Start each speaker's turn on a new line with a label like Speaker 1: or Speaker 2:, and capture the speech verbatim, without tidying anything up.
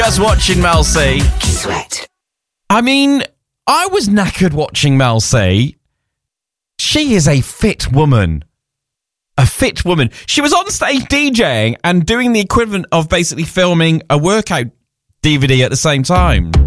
Speaker 1: Just watching Mel C.
Speaker 2: Sweat.
Speaker 1: I mean, I was knackered watching Mel C. She is a fit woman. A fit woman. She was on stage DJing and doing the equivalent of basically filming a workout D V D at the same time.